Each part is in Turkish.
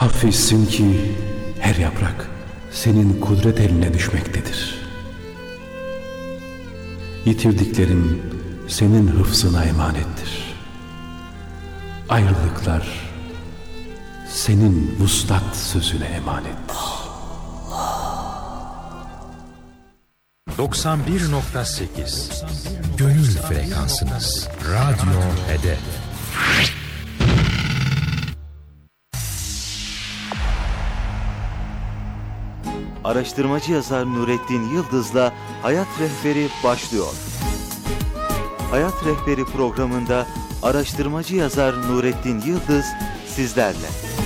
Hafifsin ki her yaprak senin kudret eline düşmektedir. Yitirdiklerim senin hıfzına emanettir. Ayrılıklar senin vuslat sözüne emanettir. 91.8 Gönül frekansınız. Radyo Hedef. Araştırmacı yazar Nurettin Yıldız'la Hayat Rehberi başlıyor. Hayat Rehberi programında araştırmacı yazar Nurettin Yıldız sizlerle.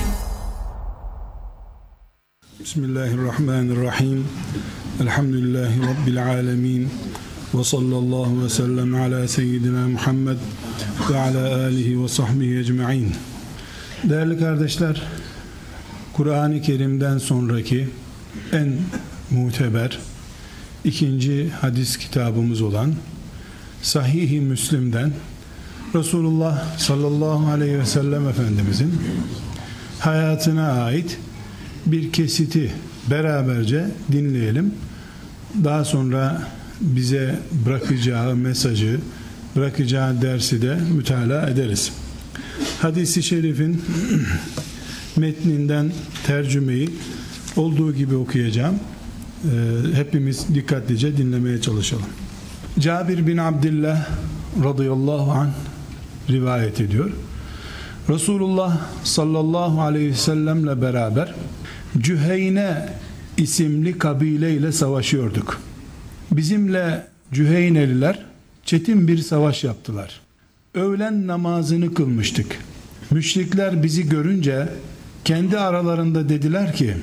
Bismillahirrahmanirrahim. Elhamdülillahi Rabbil alemin. Ve sallallahu ve sellem ala seyyidina Muhammed ve ala alihi ve sahbihi ecma'in. Değerli kardeşler, Kur'an-ı Kerim'den sonraki en muteber ikinci hadis kitabımız olan Sahih-i Müslim'den Resulullah sallallahu aleyhi ve sellem Efendimizin hayatına ait bir kesiti beraberce dinleyelim. Daha sonra bize bırakacağı mesajı, bırakacağı dersi de mütalaa ederiz. Hadis-i şerifin metninden tercümeyi olduğu gibi okuyacağım. Hepimiz dikkatlice dinlemeye çalışalım. Cabir bin Abdillah radıyallahu anh rivayet ediyor. Resulullah sallallahu aleyhi ve sellemle beraber Cüheyne isimli kabileyle savaşıyorduk. Bizimle Cüheyneliler çetin bir savaş yaptılar. Öğlen namazını kılmıştık. Müşrikler bizi görünce kendi aralarında dediler ki,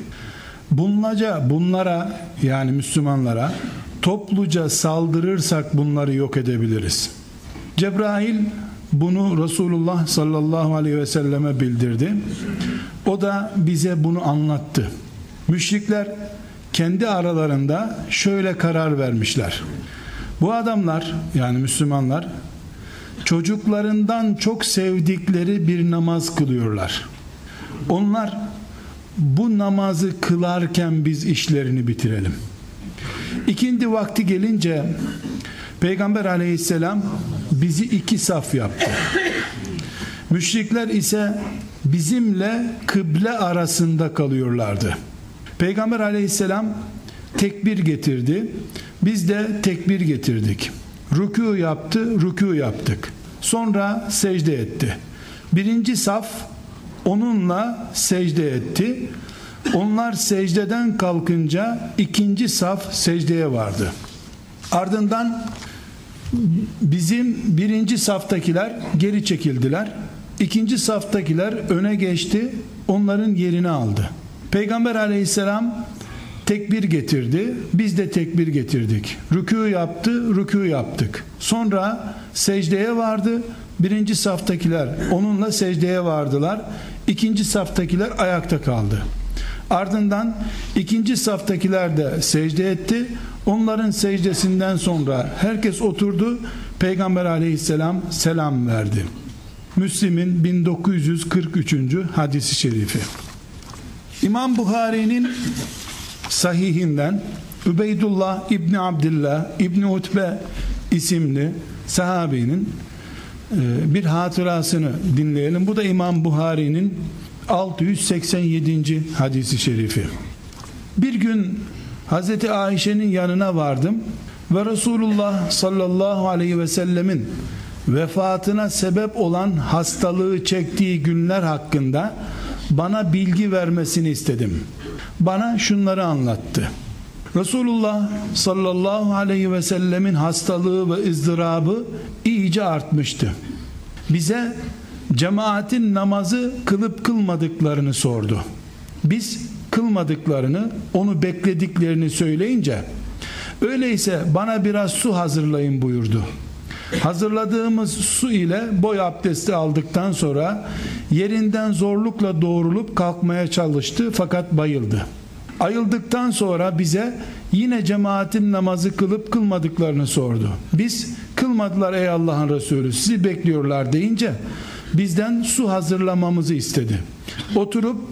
bunlara yani Müslümanlara topluca saldırırsak bunları yok edebiliriz. Cebrail bunu Resulullah sallallahu aleyhi ve selleme bildirdi. O da bize bunu anlattı. Müşrikler kendi aralarında şöyle karar vermişler. Bu adamlar yani Müslümanlar çocuklarından çok sevdikleri bir namaz kılıyorlar. Onlar bu namazı kılarken biz işlerini bitirelim. İkindi vakti gelince Peygamber aleyhisselam bizi iki saf yaptı. Müşrikler ise bizimle kıble arasında kalıyorlardı. Peygamber aleyhisselam tekbir getirdi. Biz de tekbir getirdik. Rükû yaptı, rükû yaptık. Sonra secde etti. Birinci saf onunla secde etti. Onlar secdeden kalkınca ikinci saf secdeye vardı. Ardından bizim birinci saftakiler geri çekildiler. İkinci saftakiler öne geçti. Onların yerini aldı. Peygamber aleyhisselam tekbir getirdi. Biz de tekbir getirdik. Rükû yaptı, rükû yaptık. Sonra secdeye vardı. Birinci saftakiler onunla secdeye vardılar. İkinci saftakiler ayakta kaldı. Ardından ikinci saftakiler de secde etti. Onların secdesinden sonra herkes oturdu. Peygamber aleyhisselam selam verdi. Müslim'in 1943. hadisi şerifi. İmam Buhari'nin sahihinden Übeydullah İbni Abdillah İbni Utbe isimli sahabenin bir hatırasını dinleyelim. Bu da İmam Buhari'nin 687. hadisi şerifi. Bir gün Hazreti Ayşe'nin yanına vardım ve Resulullah sallallahu aleyhi ve sellemin vefatına sebep olan hastalığı çektiği günler hakkında bana bilgi vermesini istedim. Bana şunları anlattı. Resulullah sallallahu aleyhi ve sellemin hastalığı ve ızdırabı iyice artmıştı. Bize cemaatin namazı kılıp kılmadıklarını sordu. Biz kılmadıklarını, onu beklediklerini söyleyince, öyleyse bana biraz su hazırlayın buyurdu. Hazırladığımız su ile boy abdesti aldıktan sonra yerinden zorlukla doğrulup kalkmaya çalıştı fakat bayıldı. Ayıldıktan sonra bize yine cemaatin namazı kılıp kılmadıklarını sordu. Biz kılmadılar ey Allah'ın Resulü, sizi bekliyorlar deyince bizden su hazırlamamızı istedi. Oturup